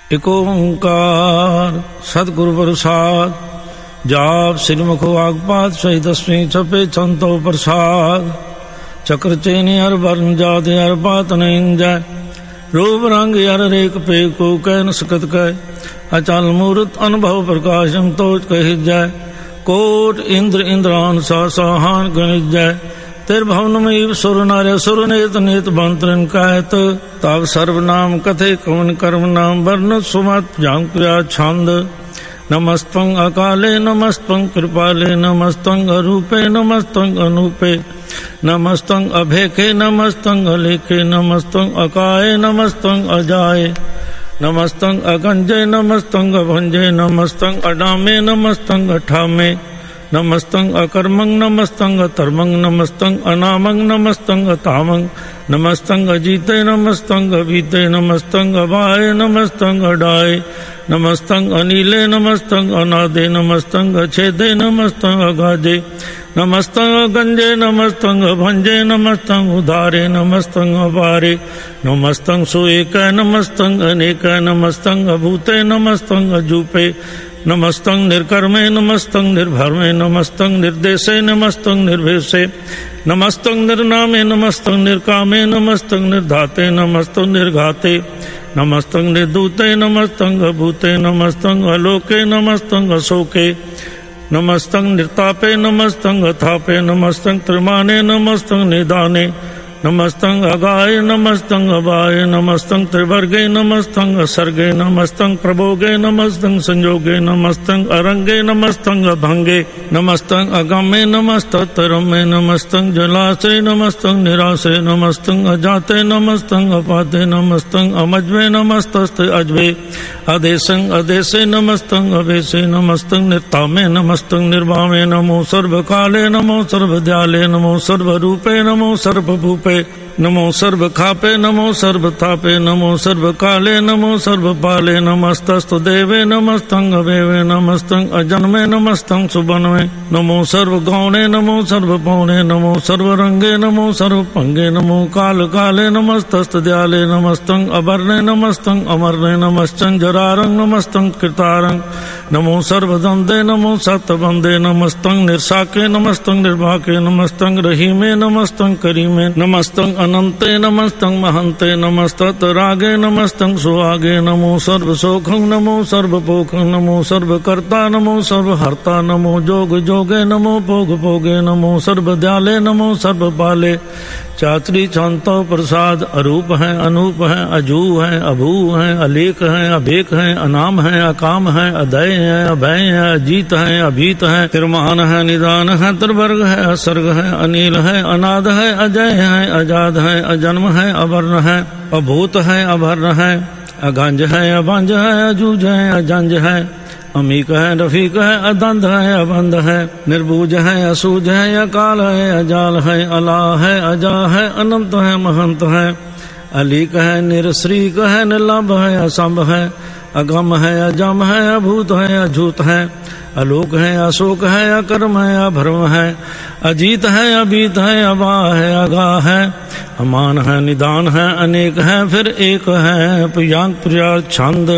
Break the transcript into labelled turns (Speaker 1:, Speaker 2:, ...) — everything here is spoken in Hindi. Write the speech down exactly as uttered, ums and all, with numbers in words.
Speaker 1: एक ओंकार सतगुरु प्रसाद। जाप श्रीमुख वागपात सही दसवीं छपे छंतो प्रसाद। चक्र चेनी हर वर्ण जाति हर बात नहीं जाय। रूप रंग हर रेख पे को कह न सकत कह। अचल मूर्त अनुभव प्रकाशम तोज कह जाय। कोट इंद्र इंद्रान सा साहान गणित जाय। तेर भवन में सुर नार्य सुर नेत नेत बंतरन कहत। तब सर्वनाम कथे कवन कर्म नाम वर्ण सुमत जांग प्रिया छंद। नमस्तं अकाले नमस्तं कृपाले नमस्तं अरूपे नमस्तं अनूपे नमस्तं अभेके नमस्तं अलेखे नमस्तं अकाये नमस्तं अजाये नमस्तं अगंजे नमस्तं अभंजे नमस्तं अडामे नमस्तं अठामे नमस्तं अकर्मं नमस्तं अतर्मं नमस्तं अनामं नमस्तं अतामं नमस्तं अजीते नमस्तं अभीते नमस्तं अवाये नमस्तं अडाये नमस्तं अनीले नमस्तं अनादे नमस्तं अछेदे नमस्तं अगाजे नमस्तं अगंजे नमस्तं अभंजे नमस्तं उदारे नमस्तं अपारे नमस्तं सुएक नमस्तं अनेक नमस्तं अभूते नमस्तं अजूपे नमस्तं निर्कर्मे नमस्तं निर्भर्मे नमस्तं निर्देशे नमस्तं निर्भेषे नमस्तं निर्नामे नमस्तं निर्कामे नमस्तं निर्धाते नमस्तं निर्घाते नमस्तं निर्दूते नमस्तं अभूते नमस्तं अलोके नमस्तं अशोके नमस्तं निर्तापे नमस्तं अथापे नमस्तं त्रिमाने नमस्तं निदाने नमस्तं अगाय नमस्तं अबाय नमस्तं त्रिवर्गे नमस्तं असर्गे नमस्तं प्रभोगे नमस्तं संयोगे नमस्तं अरंगे नमस्तं अभंगे नमस्तं अगम्ये नमस्तं तरम्ये नमस्तं जलाशय नमस्तं निराशे नमस्तं अजाते नमस्तं अपाते नमस्तं अमज्वे नमस्तस्ते अज्वे अदेशं अदेशे नमस्तं अवेशे नमस्तं निर्तामे नमस्तं निर्वामे नमो सर्वकाले नमो सर्वदयाले नमो सर्वरूपे नमो सर्वभूपे नमो सर्व खापे नमो सर्व तापे नमो सर्व काले नमो सर्व पाले नमस्तस्तु देवे नमस्तं अवेवे नमस्तं अजन्मे नमस्तं सुबन्वे नमो सर्व गौणे नमो सर्व पौणे नमो सर्व रंगे नमो सर्व पंगे नमो काल काले नमस्तस्त दयाले नमस्तं अवर्णे नमस्तं अमरने नमस्तं जरारंग नमस्तं कृतारंग नमो सर्वदंदे नमो सतबंदे नमस्तं निर्साके नमस्तं निर्भाके नमस्तं रहीमे नमस्तं करीमे नमस्तं अनंते नमस्तं महंते नमस्तत रागे नमस्तं सुहागे नमो सर्वसोखं नमो सर्वपोखं नमो सर्वकर्ता नमो सर्वहर्ता नमो जोग जोगे नमो भोग भोगे नमो सर्वदयाले नमो सर्वपाले चात्री छंतो प्रसाद। अरूप है अनूप है अजू है अभू है अलेख है अभेक है अनाम है अकाम है अदय है अभय है अजीत है अभीत है तिरमान है निदान है त्रिवर्ग है असर्ग है अनिल है अनाद है अजय है अजाद है अजन्म है अवर्ण है अभूत है अभर्ण है अगंज है अभंज है अजूज है अजंज है अमीक है रफीक है अदंध है अबंध है निर्बूज है असूज है अकाल है अजाल है अला है अजा है अनंत है महंत है अलीक है निरश्रीक है निर्लभ है असंभ है अगम है अजम है अभूत है अझूत है अलोक है अशोक है अकर्म है अभर्म है अजीत है अबीत है अबा है अगा है अमान है निदान है अनेक है फिर एक है प्रियांक प्रिया छंद।